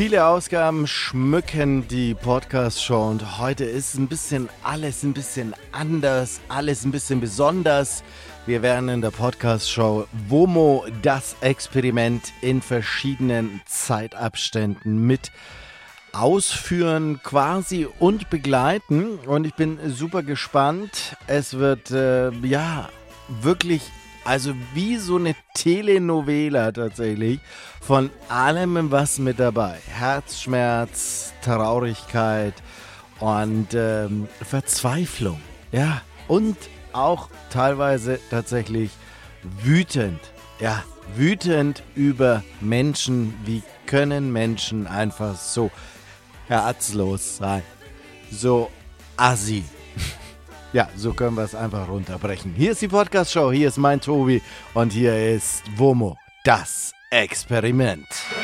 Viele Ausgaben schmücken die Podcast-Show und heute ist alles ein bisschen anders, alles ein bisschen besonders. Wir werden in der Podcast-Show WOMO, das Experiment, in verschiedenen Zeitabständen mit ausführen quasi und begleiten. Und ich bin super gespannt. Es wird wirklich, also wie so eine Telenovela tatsächlich, von allem was mit dabei. Herzschmerz, Traurigkeit und Verzweiflung. Ja, und auch teilweise tatsächlich wütend. Ja, wütend über Menschen. Wie können Menschen einfach so herzlos sein? So assi. Ja, so können wir es einfach runterbrechen. Hier ist die Podcast-Show, hier ist mein Tobi und hier ist WOMO, das Experiment.